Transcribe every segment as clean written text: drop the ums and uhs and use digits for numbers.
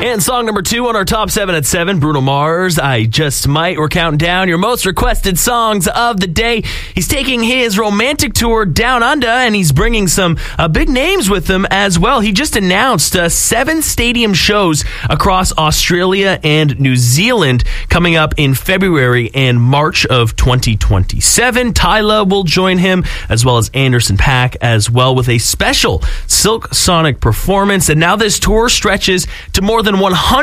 And song number 2 on our top 7 at 7, Bruno Mars, I Just Might. We're counting down your most requested songs of the day. He's taking his romantic tour down under, and he's bringing some big names with him as well. He just announced 7 stadium shows across Australia and New Zealand coming up in February and March of 2027. Tyla will join him, as well as Anderson .Paak as well, with a special Silk Sonic performance. And now this tour stretches to more than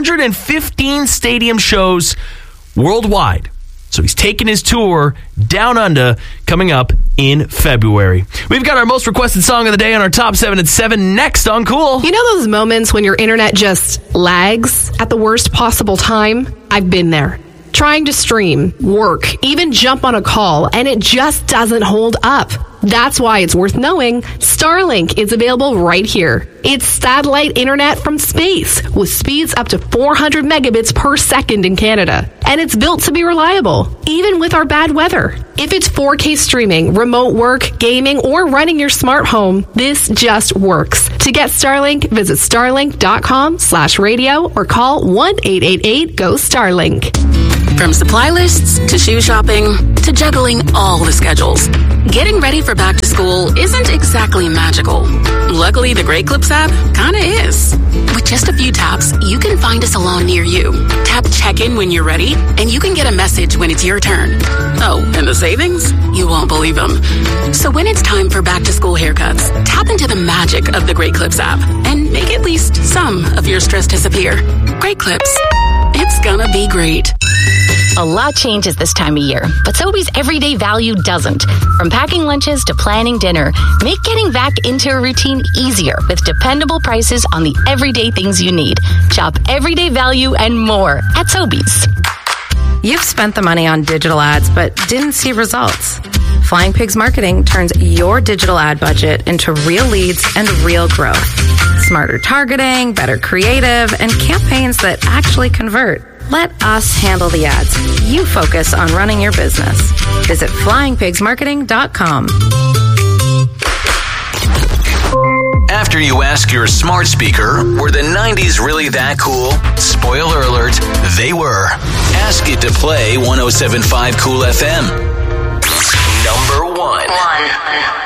115 stadium shows worldwide. So he's taking his tour down under coming up in February. We've got our most requested song of the day on our top 7 at 7 next on Cool. You know those moments when your internet just lags at the worst possible time? I've been there. Trying to stream, work, even jump on a call, and it just doesn't hold up. That's why it's worth knowing Starlink is available right here. It's satellite internet from space with speeds up to 400 megabits per second in Canada. And it's built to be reliable, even with our bad weather. If it's 4K streaming, remote work, gaming, or running your smart home, this just works. To get Starlink, visit starlink.com/radio or call 1-888-GO-STARLINK. From supply lists to shoe shopping to juggling all the schedules, getting ready for back to school isn't exactly magical. Luckily, the Great Clips app kinda is. With just a few taps, you can find a salon near you. Tap check-in when you're ready, and you can get a message when it's your turn. Oh, and the savings? You won't believe them. So when it's time for back to school haircuts, tap into the magic of the Great Clips app and make at least some of your stress disappear. Great Clips. It's gonna be great. A lot changes this time of year, but Sobeys everyday value doesn't. From packing lunches to planning dinner, make getting back into a routine easier with dependable prices on the everyday things you need. Shop everyday value and more at Sobeys. You've spent the money on digital ads but didn't see results. Flying Pigs Marketing turns your digital ad budget into real leads and real growth. Smarter targeting, better creative, and campaigns that actually convert. Let us handle the ads. You focus on running your business. Visit flyingpigsmarketing.com. After you ask your smart speaker, were the 90s really that cool? Spoiler alert, they were. Ask it to play 107.5 Cool FM. Number 1.